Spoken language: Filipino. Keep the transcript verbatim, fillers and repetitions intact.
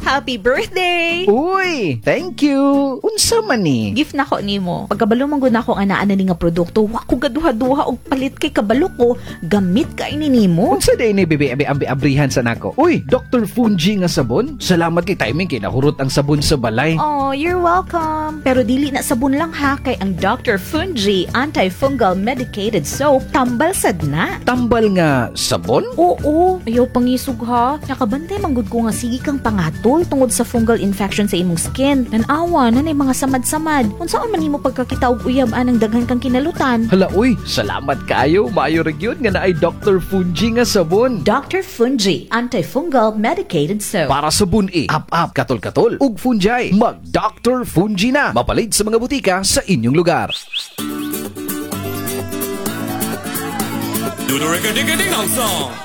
Happy birthday! Uy, thank you. Unsa man ni? Gift na ko nimo. Pagkabalo man gud nako nga naa na ni nga produkto, wa ko gaduha-duha og palit kay kabalo ko. Gamit kay ni nimo. Unsa day ni bebe abi abi abrihan sa nako? Uy, Doctor Fungi nga sabon. Salamat kay timing kay nahurot ang sabon sa balay. Oh, you're welcome. Pero dili na sabon lang ha kay ang Doctor Fungi antifungal medicated soap tambal sad na. Tambal nga sabon? Oo, ayaw pangisog ha. Nakabantay manggod ko nga sige kang pangatol tungod sa fungal infection sa imong skin. Nanawa na na mga samad-samad. Unsaon man nimo pagkakita og uyab anang daghan kang kinalutan. Hala uy, salamat kayo. Maayo ra gyud nga naay Doctor Fungi nga sabon. Doctor Fungi antifungal medicated soap. Para sa bun-i, up-up, katol-katol, ug fungi, mag-Doctor Fungi na. Mapalit sa mga butika sa inyong lugar. Do the record, ding, ding, dong song.